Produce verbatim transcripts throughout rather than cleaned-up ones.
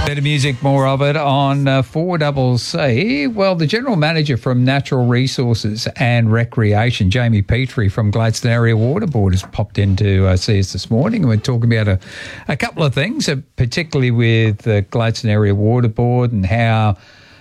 Better music, more of it on uh, four C. Well, the General Manager from Natural Resources and Recreation, Jamie Petrie from Gladstone Area Water Board, has popped in to uh, see us this morning. And we're talking about a, a couple of things, uh, particularly with the Gladstone Area Water Board and how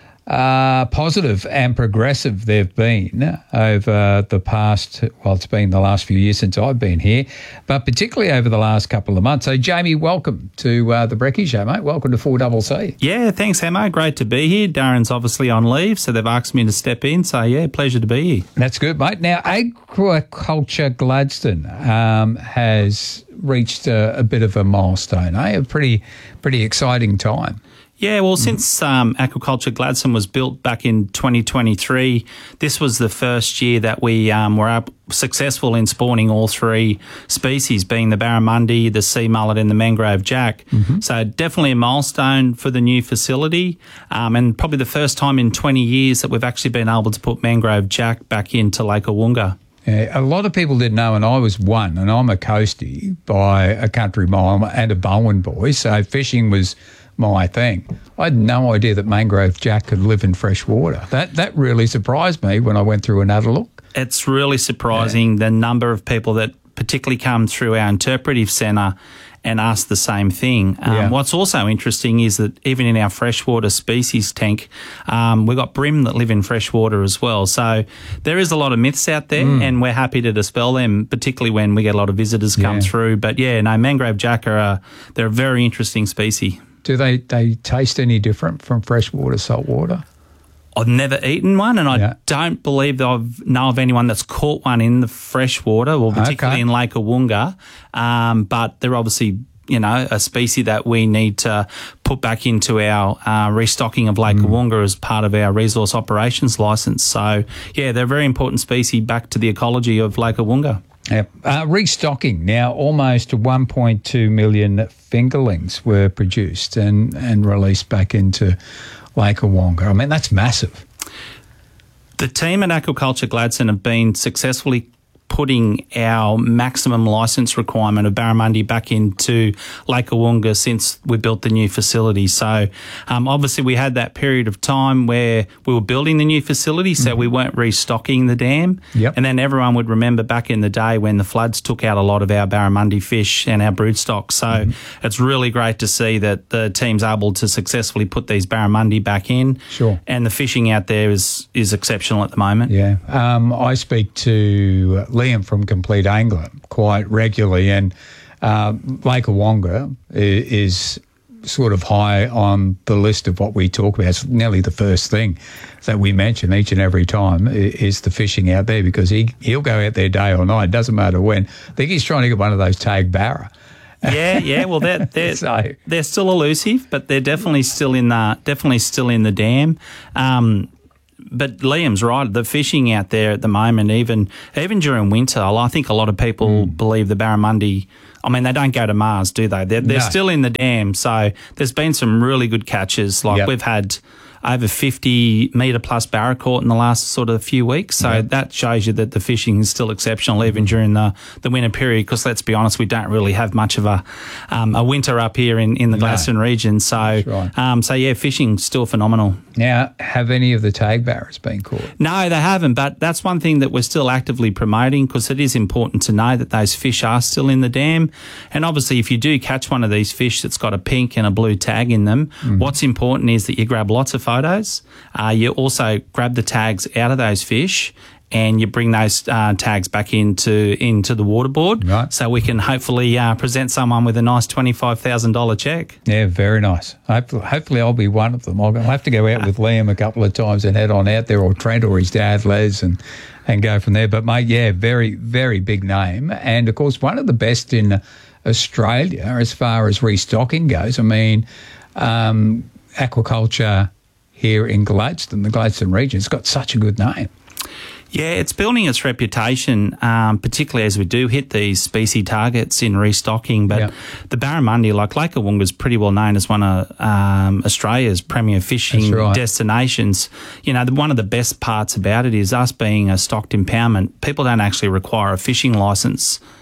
Uh, positive and progressive they've been over the past, well, it's been the last few years since I've been here, but particularly over the last couple of months. So, Jamie, welcome to uh, the Brekkie Show, mate. Welcome to four C C. Yeah, thanks, Hamo. Great to be here. Darren's obviously on leave, so they've asked me to step in. So, yeah, pleasure to be here. That's good, mate. Now, Aquaculture Gladstone um, has reached a, a bit of a milestone, eh? A pretty, pretty exciting time. Yeah, well, since um, Aquaculture Gladstone was built back in twenty twenty-three, this was the first year that we um, were up, successful in spawning all three species, being the barramundi, the sea mullet and the mangrove jack. Mm-hmm. So definitely a milestone for the new facility, um, and probably the first time in twenty years that we've actually been able to put mangrove jack back into Lake Awunga. Yeah, a lot of people didn't know, and I was one, and I'm a coastie by a country mile and a Bowen boy, so fishing was my thing. I had no idea that mangrove jack could live in fresh water. That that really surprised me when I went through and had a look. It's really surprising, yeah, the number of people that particularly come through our interpretive centre and ask the same thing. Um, yeah. What's also interesting is that even in our freshwater species tank, um, we've got bream that live in freshwater as well. So there is a lot of myths out there, mm. and we're happy to dispel them, particularly when we get a lot of visitors come yeah. through. But yeah, no, mangrove jack are a, they're a very interesting species. Do they, they taste any different from freshwater, saltwater? I've never eaten one, and I yeah. don't believe that I know of anyone that's caught one in the freshwater, or particularly okay. in Lake Awunga. Um, but they're obviously, you know, a species that we need to put back into our uh, restocking of Lake mm. Awunga as part of our resource operations licence. So, yeah, they're a very important species back to the ecology of Lake Awunga. Yep. Uh, restocking. Now, almost one point two million fingerlings were produced and, and released back into Lake Awunga. I mean, that's massive. The team at Aquaculture Gladstone have been successfully putting our maximum licence requirement of barramundi back into Lake Awunga since we built the new facility. So um, obviously we had that period of time where we were building the new facility, so mm-hmm. we weren't restocking the dam. Yep. And then everyone would remember back in the day when the floods took out a lot of our barramundi fish and our broodstock. So mm-hmm. it's really great to see that the team's able to successfully put these barramundi back in. Sure. And the fishing out there is, is exceptional at the moment. Yeah. Um, I speak to Liam from Complete Angler quite regularly, and uh, Lake Awunga is, is sort of high on the list of what we talk about. It's nearly the first thing that we mention each and every time is the fishing out there, because he, he'll go out there day or night, doesn't matter when. I think he's trying to get one of those tag barra. Yeah, yeah. Well, they're they're, so, they're still elusive, but they're definitely still in the definitely still in the dam. Um, But Liam's right. The fishing out there at the moment, even even during winter, I think a lot of people mm. believe the barramundi, I mean, they don't go to Mars, do they? They're, they're no. still in the dam. So there's been some really good catches. Like yep. we've had over fifty metre plus barra caught in the last sort of few weeks. So yep. that shows you that the fishing is still exceptional even during the, the winter period, because let's be honest, we don't really have much of a um, a winter up here in, in the no. Gladstone region. So, right. um, so yeah, fishing's still phenomenal. Now, have any of the tag barras been caught? No, they haven't, but that's one thing that we're still actively promoting, because it is important to know that those fish are still in the dam. And obviously, if you do catch one of these fish that's got a pink and a blue tag in them, mm. what's important is that you grab lots of photos. Uh, you also grab the tags out of those fish, and you bring those uh, tags back into into the water board, right. so we can hopefully uh, present someone with a nice twenty-five thousand dollars cheque. Yeah, very nice. Hopefully, hopefully I'll be one of them. I'll have to go out with Liam a couple of times and head on out there, or Trent or his dad, Les, and, and go from there. But, mate, yeah, very, very big name. And, of course, one of the best in Australia as far as restocking goes. I mean, um, aquaculture here in Gladstone, the Gladstone region, it's got such a good name. Yeah, it's building its reputation, um, particularly as we do hit these species targets in restocking. But yep. the barramundi, like Lake Awunga, is pretty well known as one of um, Australia's premier fishing right. destinations. You know, the, one of the best parts about it is us being a stocked impoundment. People don't actually require a fishing licence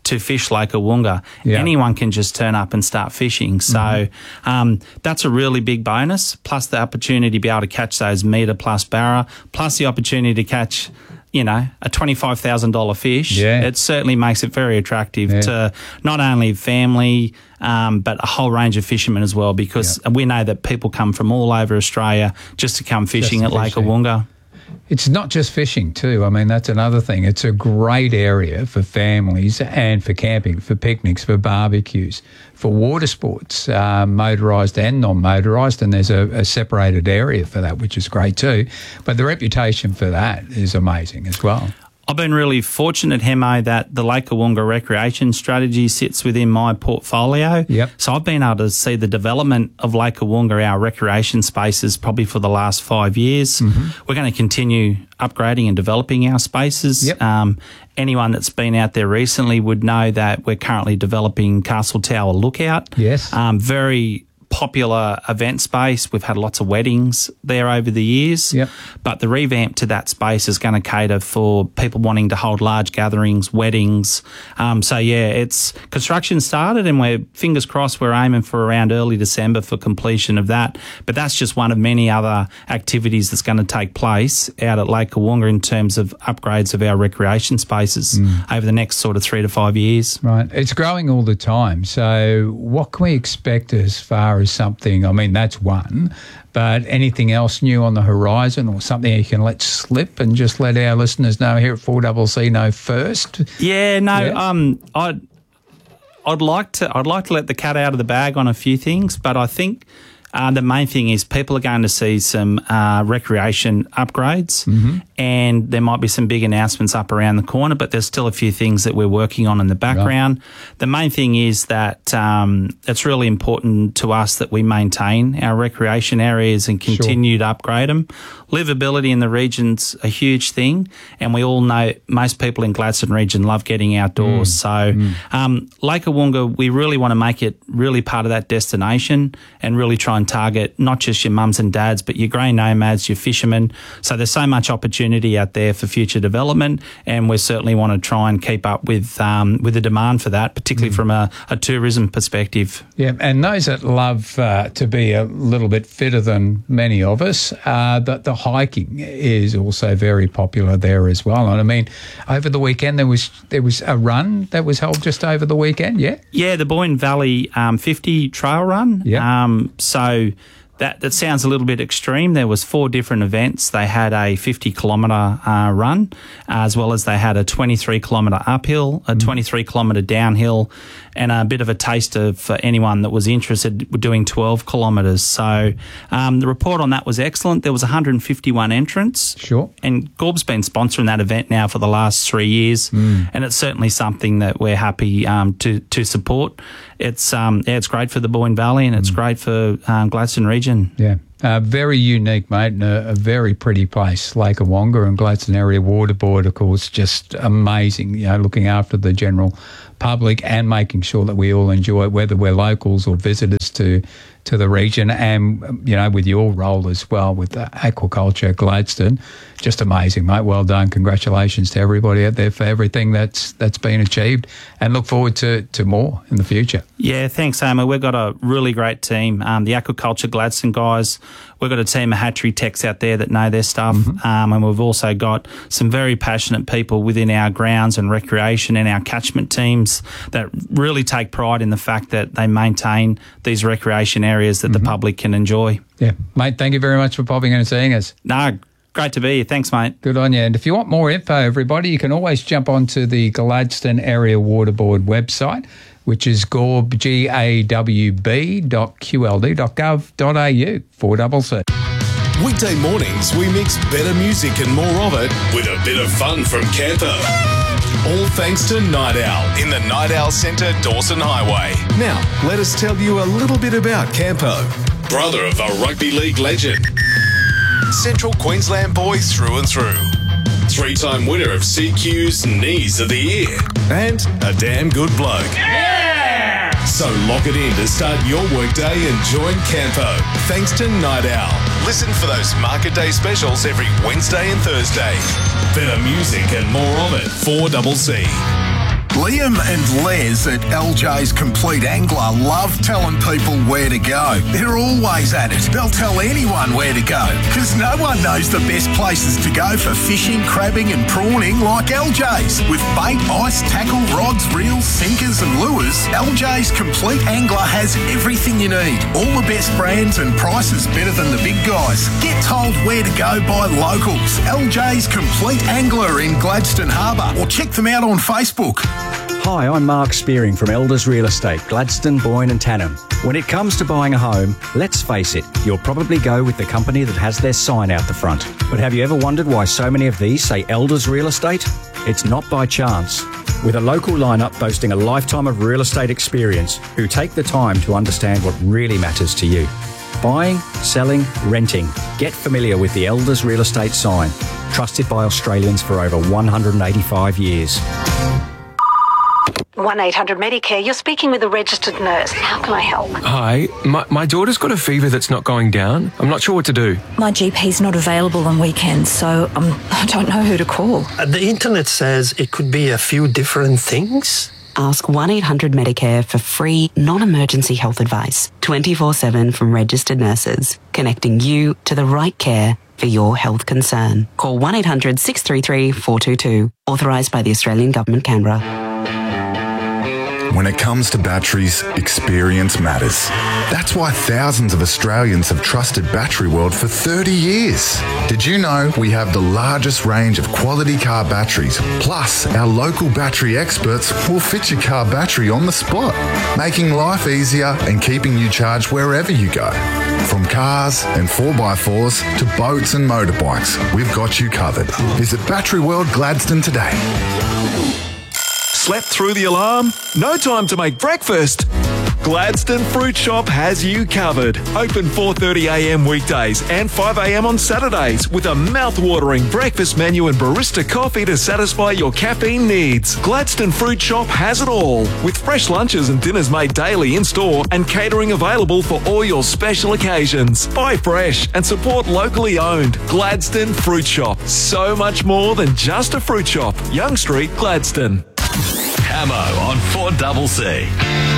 to fish Lake Awunga. Yeah. Anyone can just turn up and start fishing. So mm-hmm. um, that's a really big bonus, plus the opportunity to be able to catch those metre plus barra, plus the opportunity to catch, you know, a twenty-five thousand dollars fish. Yeah. It certainly makes it very attractive yeah. to not only family, um, but a whole range of fishermen as well, because yeah. we know that people come from all over Australia just to come fishing Just at Lake fishing. Awunga. It's not just fishing too. I mean, that's another thing. It's a great area for families and for camping, for picnics, for barbecues, for water sports, uh, motorised and non-motorised, and there's a, a separated area for that, which is great too. But the reputation for that is amazing as well. I've been really fortunate, Hemo, that the Lake Awunga recreation strategy sits within my portfolio. Yep. So I've been able to see the development of Lake Awunga, our recreation spaces, probably for the last five years. Mm-hmm. We're going to continue upgrading and developing our spaces. Yep. Um, anyone that's been out there recently would know that we're currently developing Castle Tower Lookout. Yes. Um, very popular event space. We've had lots of weddings there over the years. Yep. But the revamp to that space is going to cater for people wanting to hold large gatherings, weddings. Um, so, yeah, it's construction started, and we're, fingers crossed, we're aiming for around early December for completion of that. But that's just one of many other activities that's going to take place out at Lake Awunga in terms of upgrades of our recreation spaces mm. over the next sort of three to five years. Right. It's growing all the time. So what can we expect as far as something, I mean, that's one, but anything else new on the horizon or something you can let slip and just let our listeners know here at four C C know first? Yeah, no, Yeah. um, I'd, I'd like to, I'd like to let the cat out of the bag on a few things, but I think Uh, the main thing is people are going to see some uh, recreation upgrades, mm-hmm. and there might be some big announcements up around the corner, but there's still a few things that we're working on in the background. Right. The main thing is that um, it's really important to us that we maintain our recreation areas and continue sure. to upgrade them. Livability in the region's a huge thing, and we all know most people in Gladstone region love getting outdoors. Mm. So mm. Um, Lake Awunga, we really want to make it really part of that destination and really try and target not just your mums and dads, but your grey nomads, your fishermen. So there's so much opportunity out there for future development, and we certainly want to try and keep up with um, with the demand for that, particularly mm. from a, a tourism perspective. Yeah, and those that love uh, to be a little bit fitter than many of us, uh, the, the hiking is also very popular there as well. And I mean, over the weekend there was there was a run that was held just over the weekend. Yeah, yeah, the Boyne Valley um, fifty trail run. Yeah, um, so. That that sounds a little bit extreme. There was four different events. They had a fifty kilometre uh, run, as well as they had a twenty-three kilometre uphill, a twenty-three kilometre downhill, and a bit of a taster for anyone that was interested in doing twelve kilometres. So um, the report on that was excellent. There was one hundred fifty-one entrants. Sure. And Gorb's been sponsoring that event now for the last three years, mm. and it's certainly something that we're happy um, to to support. It's um yeah, it's great for the Boyne Valley, and it's mm. great for um, Gladstone region. Yeah, uh, very unique, mate, and a, a very pretty place. Lake Awunga and Gladstone Area Water Board, of course, just amazing. You know, looking after the general public and making sure that we all enjoy it, whether we're locals or visitors to to the region, and you know, with your role as well with the aquaculture Gladstone, just amazing, mate. Well done. Congratulations to everybody out there for everything that's that's been achieved, and look forward to to more in the future. Yeah, thanks, Homer. We've got a really great team. Um, the aquaculture Gladstone guys. We've got a team of hatchery techs out there that know their stuff, mm-hmm. um, and we've also got some very passionate people within our grounds and recreation and our catchment teams that really take pride in the fact that they maintain these recreation areas that mm-hmm. the public can enjoy. Yeah, mate, thank you very much for popping in and seeing us. No, great to be here. Thanks, mate. Good on you. And if you want more info, everybody, you can always jump onto the Gladstone Area Water Board website, which is gorb, G A W B dot Q L D dot gov dot A U, four C C. Weekday mornings, we mix better music and more of it with a bit of fun from Campo. All thanks to Night Owl in the Night Owl Centre, Dawson Highway. Now, let us tell you a little bit about Campo. Brother of a rugby league legend. Central Queensland boy through and through. Three-time winner of C Q's Knees of the Year. And a damn good bloke. Yeah! So lock it in to start your workday and join Campo. Thanks to Night Owl. Listen for those Market Day specials every Wednesday and Thursday. Better music and more of it, four C C. Liam and Les at L J's Complete Angler love telling people where to go. They're always at it. They'll tell anyone where to go because no one knows the best places to go for fishing, crabbing and prawning like L J's. With bait, ice, tackle, rods, reels, sinkers and lures, L J's Complete Angler has everything you need. All the best brands and prices better than the big guys. Get told where to go by locals. L J's Complete Angler in Gladstone Harbour, or check them out on Facebook. Hi, I'm Mark Spearing from Elders Real Estate, Gladstone, Boyne and Tannum. When it comes to buying a home, let's face it, you'll probably go with the company that has their sign out the front. But have you ever wondered why so many of these say Elders Real Estate? It's not by chance. With a local lineup boasting a lifetime of real estate experience who take the time to understand what really matters to you. Buying, selling, renting. Get familiar with the Elders Real Estate sign. Trusted by Australians for over one hundred eighty-five years. one eight hundred Medicare, you're speaking with a registered nurse. How can I help? Hi, my, my daughter's got a fever that's not going down. I'm not sure what to do. My G P's not available on weekends, so um, I don't know who to call. Uh, the internet says it could be a few different things. Ask one eight hundred Medicare for free, non-emergency health advice. twenty-four seven from registered nurses, connecting you to the right care for your health concern. Call one eight hundred six three three four two two. Authorised by the Australian Government, Canberra. When it comes to batteries, experience matters. That's why thousands of Australians have trusted Battery World for thirty years. Did you know we have the largest range of quality car batteries? Plus, our local battery experts will fit your car battery on the spot, making life easier and keeping you charged wherever you go. From cars and four by fours to boats and motorbikes, we've got you covered. Visit Battery World Gladstone today. Slept through the alarm? No time to make breakfast? Gladstone Fruit Shop has you covered. Open four thirty a m weekdays and five a m on Saturdays with a mouth-watering breakfast menu and barista coffee to satisfy your caffeine needs. Gladstone Fruit Shop has it all, with fresh lunches and dinners made daily in-store and catering available for all your special occasions. Buy fresh and support locally owned. Gladstone Fruit Shop. So much more than just a fruit shop. Young Street, Gladstone. Camo on four C C.